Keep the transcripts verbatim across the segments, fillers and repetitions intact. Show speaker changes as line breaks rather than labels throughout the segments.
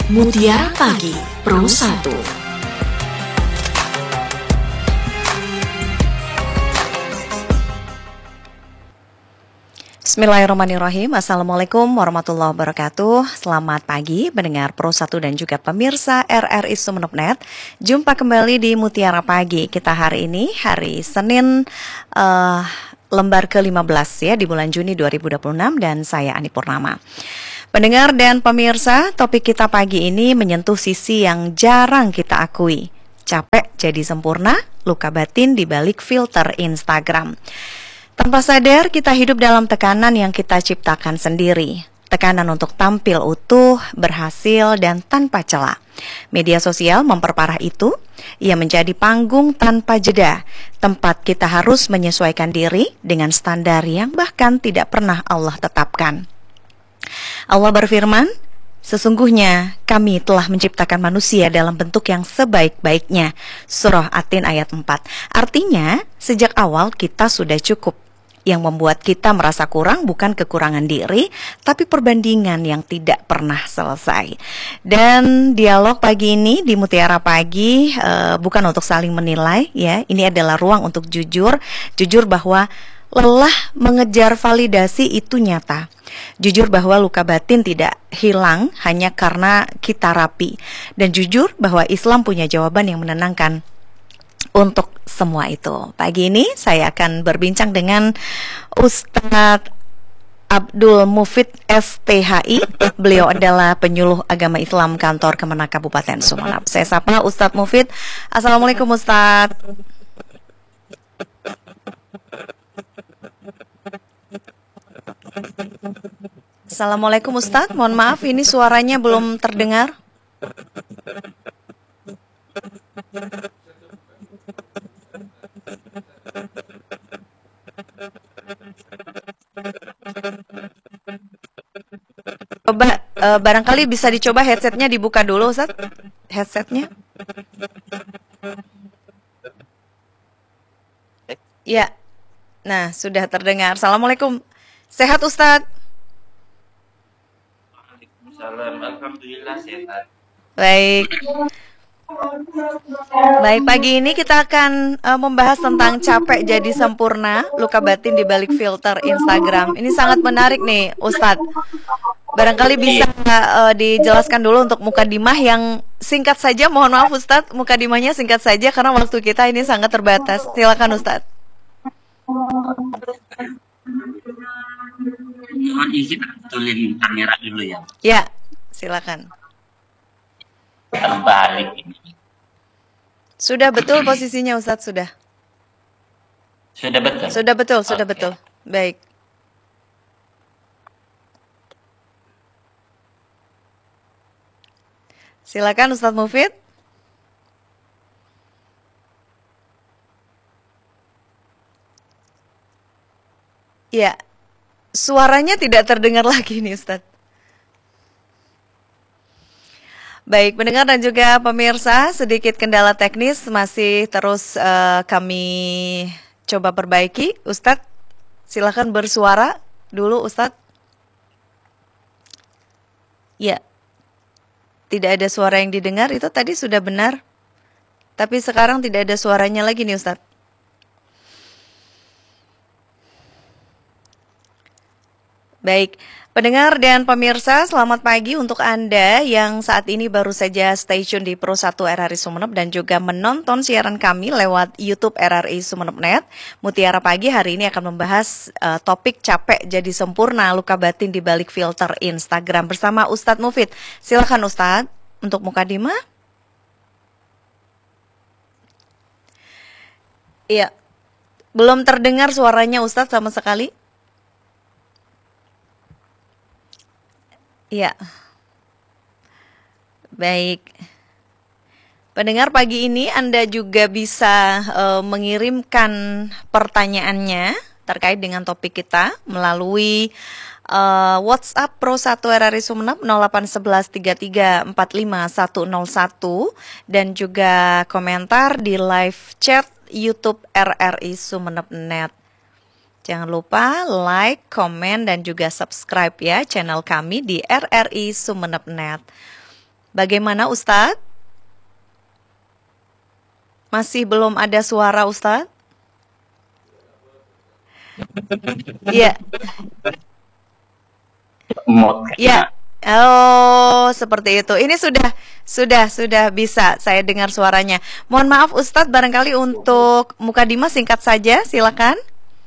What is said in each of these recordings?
Mutiara Pagi Pro satu. Bismillahirrahmanirrahim. Assalamualaikum warahmatullahi wabarakatuh. Selamat pagi pendengar Pro satu dan juga pemirsa R R I Sumeneb titik net. Jumpa kembali di Mutiara Pagi. Kita hari ini hari Senin uh, lembar ke lima belas ya di bulan Juni dua ribu dua puluh enam, dan saya Ani Purnama. Pendengar dan pemirsa, topik kita pagi ini menyentuh sisi yang jarang kita akui. Capek jadi sempurna, luka batin di balik filter Instagram. Tanpa sadar kita hidup dalam tekanan yang kita ciptakan sendiri. Tekanan untuk tampil utuh, berhasil, dan tanpa celah. Media sosial memperparah itu. Ia menjadi panggung tanpa jeda, tempat kita harus menyesuaikan diri dengan standar yang bahkan tidak pernah Allah tetapkan. Allah berfirman, sesungguhnya kami telah menciptakan manusia dalam bentuk yang sebaik-baiknya. Surah At-Tin ayat empat. Artinya, sejak awal kita sudah cukup. Yang membuat kita merasa kurang bukan kekurangan diri, tapi perbandingan yang tidak pernah selesai. Dan dialog pagi ini di Mutiara Pagi uh, bukan untuk saling menilai ya. Ini adalah ruang untuk jujur, jujur bahwa lelah mengejar validasi itu nyata. Jujur bahwa luka batin tidak hilang hanya karena kita rapi. Dan jujur bahwa Islam punya jawaban yang menenangkan untuk semua itu. Pagi ini saya akan berbincang dengan Ustadz Abdul Mufid S T H I. Beliau adalah penyuluh agama Islam kantor Kemenak Kabupaten Sumeneb. Saya sapa Ustadz Mufid. Assalamualaikum Ustadz. Assalamualaikum Ustadz. Mohon maaf ini suaranya belum terdengar. Coba uh, barangkali bisa dicoba headsetnya dibuka dulu Ustaz. Headsetnya. Ya. Nah, sudah terdengar. Assalamualaikum. Sehat Ustaz?
Waalaikumsalam. Alhamdulillah sehat.
Baik. Baik, pagi ini kita akan uh, membahas tentang capek jadi sempurna, luka batin di balik filter Instagram. Ini sangat menarik nih, Ustadz. Barangkali bisa uh, dijelaskan dulu untuk mukadimah yang singkat saja. Mohon maaf Ustadz, mukadimahnya singkat saja karena waktu kita ini sangat terbatas. Silakan Ustadz.
Mohon izin betulin kamera dulu ya.
Ya, silakan.
Terbalik ini.
Sudah betul posisinya Ustadz, sudah.
Sudah betul.
Sudah betul, sudah
Oke.
betul. Baik. Silakan Ustadz Mufid. Ya, suaranya tidak terdengar lagi nih Ustadz. Baik, pendengar dan juga pemirsa, sedikit kendala teknis masih terus uh, kami coba perbaiki. Ustadz, silakan bersuara dulu Ustadz. Ya, tidak ada suara yang didengar, itu tadi sudah benar. Tapi sekarang tidak ada suaranya lagi nih Ustadz. Baik, pendengar dan pemirsa, selamat pagi untuk Anda yang saat ini baru saja stay tune di Pro satu R R I Sumeneb dan juga menonton siaran kami lewat YouTube R R I Sumeneb titik net. Mutiara Pagi hari ini akan membahas uh, topik capek jadi sempurna, luka batin di balik filter Instagram bersama Ustadz Mufid. Silakan Ustadz untuk mukadimah. Iya, belum terdengar suaranya Ustadz sama sekali. Ya, baik. Pendengar pagi ini Anda juga bisa uh, mengirimkan pertanyaannya terkait dengan topik kita melalui uh, WhatsApp Pro satu R R I Sumeneb nol delapan satu satu tiga tiga empat lima satu nol satu dan juga komentar di live chat YouTube R R I Sumeneb titik net. Jangan lupa like, komen, dan juga subscribe ya channel kami di R R I Sumeneb titik net. Bagaimana Ustadz? Masih belum ada suara Ustadz? Iya. Ya. Oh, seperti itu. Ini sudah sudah sudah bisa saya dengar suaranya. Mohon maaf Ustadz, barangkali untuk mukadimah singkat saja, silakan.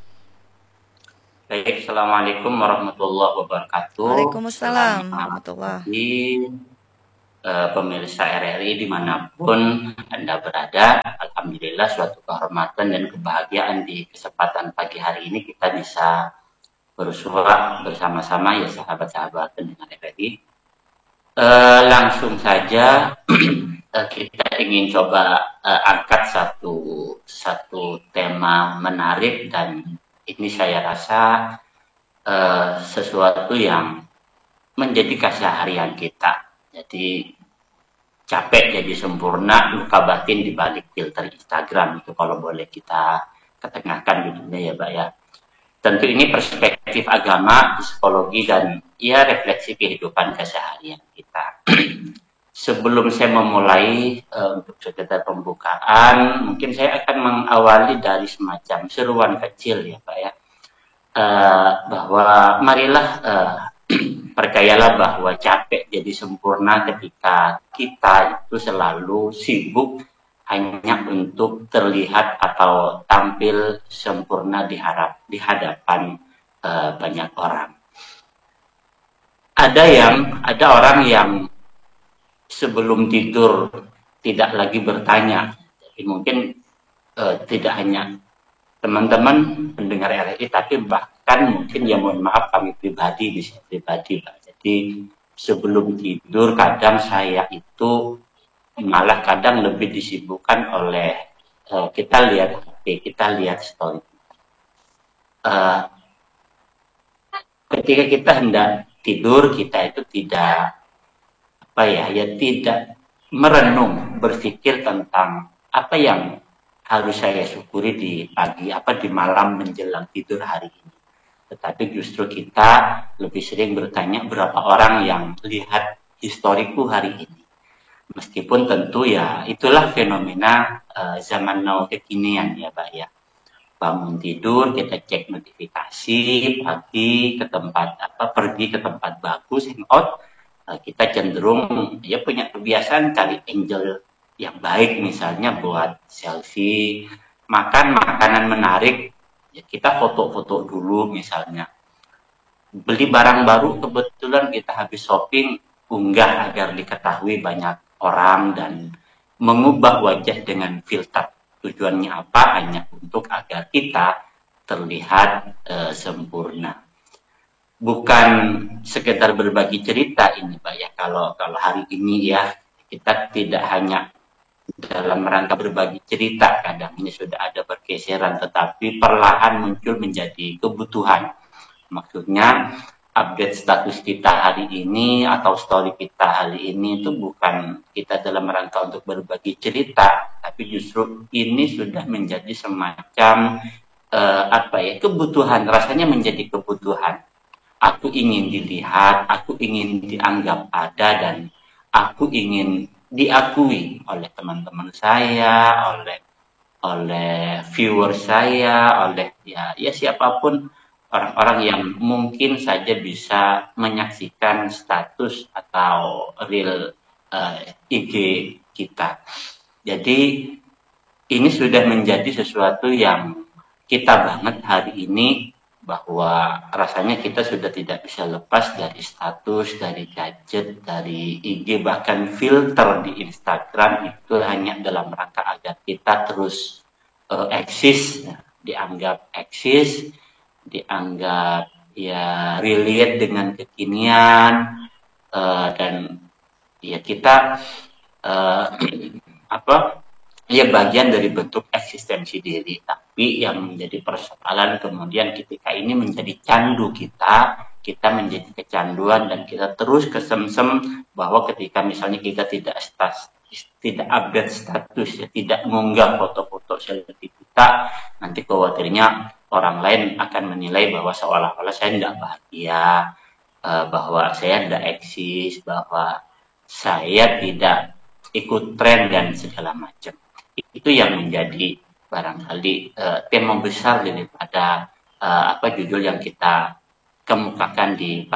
Baik, Assalamualaikum warahmatullahi wabarakatuh.
Waalaikumsalam warahmatullahi
uh, pemirsa R R I dimanapun Anda berada. Alhamdulillah suatu kehormatan dan kebahagiaan di kesempatan pagi hari ini kita bisa bersuara bersama-sama ya sahabat-sahabat pendengar R R I. Uh, langsung saja uh, kita ingin coba uh, angkat satu satu tema menarik, dan ini saya rasa uh, sesuatu yang menjadi keseharian kita. Jadi capek jadi sempurna, luka batin di balik filter Instagram, itu kalau boleh kita ketengahkan judulnya ya Pak ya. Tentu ini perspektif agama, psikologi, dan ya refleksi kehidupan keseharian kita. Sebelum saya memulai uh, untuk sekedar pembukaan, mungkin saya akan mengawali dari semacam seruan kecil ya Pak ya, uh, bahwa marilah uh, percayalah bahwa capek jadi sempurna ketika kita itu selalu sibuk hanya untuk terlihat atau tampil sempurna di, harap, di hadapan uh, banyak orang. Ada yang ada orang yang sebelum tidur tidak lagi bertanya. Jadi mungkin uh, tidak hanya teman-teman pendengar R R I, tapi bahkan mungkin ya mohon maaf kami pribadi di sini pribadi Pak. Jadi sebelum tidur kadang saya itu malah kadang lebih disibukkan oleh uh, kita lihat H P, kita lihat story. Uh, ketika kita hendak tidur, kita itu tidak apa ya, ya tidak merenung, berpikir tentang apa yang harus saya syukuri di pagi, apa di malam menjelang tidur hari ini. Tetapi justru kita lebih sering bertanya berapa orang yang lihat historiku hari ini. Meskipun tentu ya itulah fenomena uh, zaman now kekinian ya Pak ya. Bangun tidur, kita cek notifikasi, pagi ke tempat apa, pergi ke tempat bagus, hangout, uh, kita cenderung ya punya kebiasaan cari angel yang baik, misalnya buat selfie, makan makanan menarik, ya kita foto-foto dulu misalnya. Beli barang baru, kebetulan kita habis shopping, unggah agar diketahui banyak orang dan mengubah wajah dengan filter. Tujuannya apa? Hanya untuk agar kita terlihat uh, sempurna. Bukan sekedar berbagi cerita ini Pak ya. Kalau kalau hari ini ya kita tidak hanya dalam rangka berbagi cerita, kadang ini sudah ada pergeseran, tetapi perlahan muncul menjadi kebutuhan. Maksudnya update status kita hari ini atau story kita hari ini itu bukan kita dalam rangka untuk berbagi cerita, tapi justru ini sudah menjadi semacam uh, apa ya, kebutuhan, rasanya menjadi kebutuhan. Aku ingin dilihat, aku ingin dianggap ada, dan aku ingin diakui oleh teman-teman saya, oleh oleh viewer saya, oleh ya ya siapapun orang-orang yang mungkin saja bisa menyaksikan status atau real uh, I G kita. Jadi ini sudah menjadi sesuatu yang kita banget hari ini, bahwa rasanya kita sudah tidak bisa lepas dari status, dari gadget, dari I G, bahkan filter di Instagram itu hanya dalam rangka agar kita terus uh, eksis, dianggap eksis, dianggap ya relate dengan kekinian, uh, dan ya kita uh, apa ya bagian dari bentuk eksistensi diri. Tapi yang menjadi persoalan kemudian ketika ini menjadi candu kita, kita menjadi kecanduan dan kita terus kesemsem bahwa ketika misalnya kita tidak stas, tidak update status, ya, tidak mengunggah foto-foto selfie kita, nanti khawatirnya orang lain akan menilai bahwa seolah-olah saya tidak bahagia, uh, bahwa saya tidak eksis, bahwa saya tidak ikut tren dan segala macam. Itu yang menjadi barangkali uh, tema besar daripada uh, apa judul yang kita kemukakan di